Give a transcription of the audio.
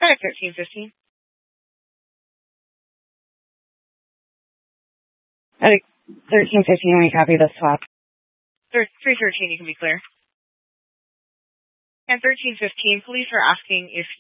Try 1315. At 1315, we copy the swap. 313, you can be clear. And 1315, police are asking if